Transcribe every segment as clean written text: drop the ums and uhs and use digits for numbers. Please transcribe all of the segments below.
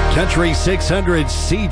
Country 600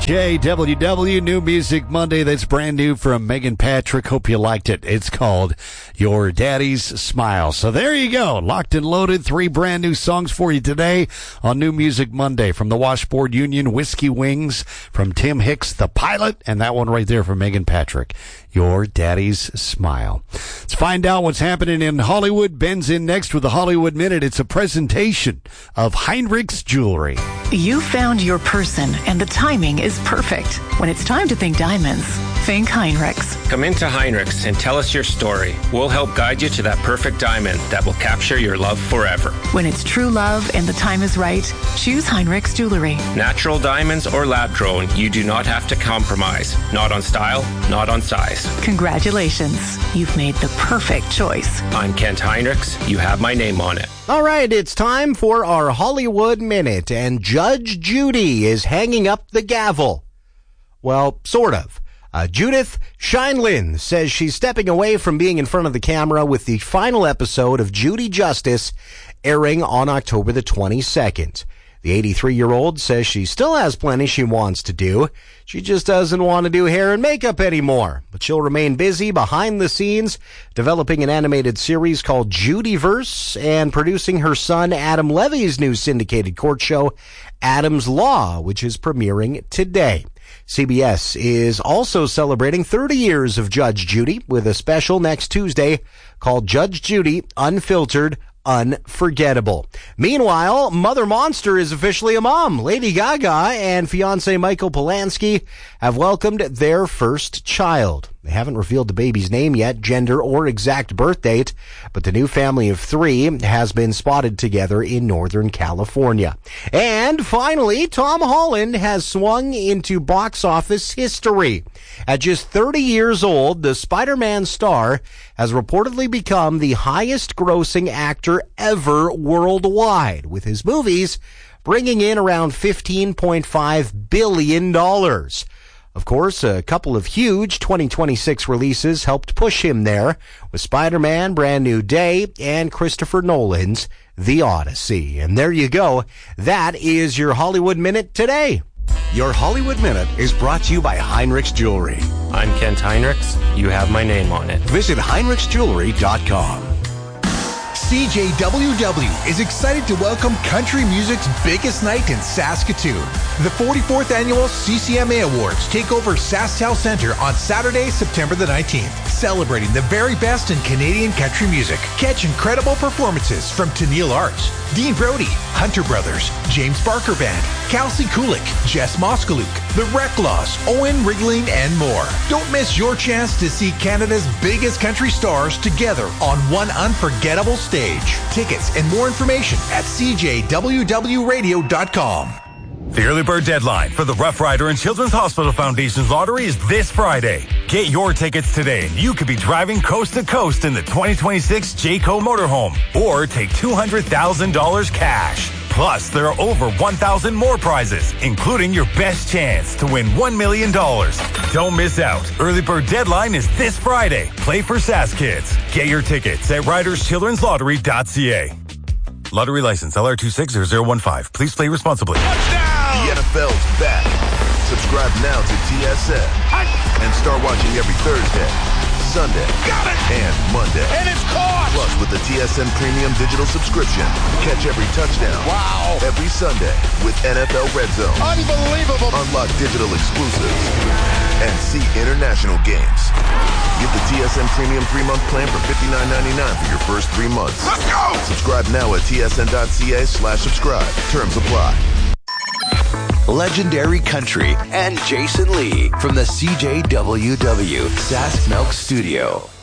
CJWW, New Music Monday. That's brand new from Megan Patrick. Hope you liked it. It's called Your Daddy's Smile. So there you go. Locked and loaded. 3 brand new songs for you today on New Music Monday. From the Washboard Union, Whiskey Wings. From Tim Hicks, The Pilot. And that one right there from Megan Patrick. Your Daddy's Smile. Let's find out what's happening in Hollywood. Ben's in next with the Hollywood Minute. It's a presentation of Heinrich's Jewelry. You found your person, and the timing is perfect. When it's time to think diamonds, think Heinrich's. Come into Heinrich's and tell us your story. We'll help guide you to that perfect diamond that will capture your love forever. When it's true love and the time is right, choose Heinrich's Jewelry. Natural diamonds or lab-grown, you do not have to compromise. Not on style, not on size. Congratulations. You've made the perfect choice. I'm Kent Heinrichs. You have my name on it. All right, it's time for our Hollywood Minute, and Judge Judy is hanging up the gavel. Well, sort of. Judith Sheindlin says she's stepping away from being in front of the camera with the final episode of Judy Justice airing on October the 22nd. The 83-year-old says she still has plenty she wants to do. She just doesn't want to do hair and makeup anymore. But she'll remain busy behind the scenes, developing an animated series called Judyverse and producing her son Adam Levy's new syndicated court show, Adam's Law, which is premiering today. CBS is also celebrating 30 years of Judge Judy with a special next Tuesday called Judge Judy Unfiltered, Unforgettable. Meanwhile, Mother Monster is officially a mom. Lady Gaga and fiancé Michael Polanski have welcomed their first child. They haven't revealed the baby's name yet, gender, or exact birth date, but the new family of 3 has been spotted together in Northern California. And finally, Tom Holland has swung into box office history. At just 30 years old, the Spider-Man star has reportedly become the highest-grossing actor ever worldwide, with his movies bringing in around $15.5 billion. Of course, a couple of huge 2026 releases helped push him there, with Spider-Man, Brand New Day, and Christopher Nolan's The Odyssey. And there you go. That is your Hollywood Minute today. Your Hollywood Minute is brought to you by Heinrich's Jewelry. I'm Kent Heinrichs. You have my name on it. Visit HeinrichsJewelry.com. CJWW is excited to welcome country music's biggest night in Saskatoon. The 44th Annual CCMA Awards take over SaskTel Center on Saturday, September the 19th, celebrating the very best in Canadian country music. Catch incredible performances from Tennille Arts, Dean Brody, Hunter Brothers, James Barker Band, Kelsey Kulik, Jess Moskaluk, The Reclaws, Owen Rigling, and more. Don't miss your chance to see Canada's biggest country stars together on one unforgettable stage. Tickets and more information at CJWWRadio.com. The early bird deadline for the Rough Rider and Children's Hospital Foundation's lottery is this Friday. Get your tickets today and you could be driving coast to coast in the 2026 Jayco motorhome or take $200,000 cash. Plus, there are over 1,000 more prizes, including your best chance to win $1 million. Don't miss out. Early bird deadline is this Friday. Play for SAS Kids. Get your tickets at riderschildrenslottery.ca. Lottery license LR260015. Please play responsibly. The NFL's back. Subscribe now to TSN and start watching every Thursday, Sunday, and Monday. And it's caught! Plus, with the TSN Premium Digital subscription, catch every touchdown. Wow! Every Sunday with NFL Red Zone. Unbelievable! Unlock digital exclusives and see international games. Get the TSN Premium 3-month plan for $59.99 for your first 3 months. Let's go! Subscribe now at tsn.ca/subscribe. Terms apply. Legendary Country and Jason Lee from the CJWW Sask Milk Studio.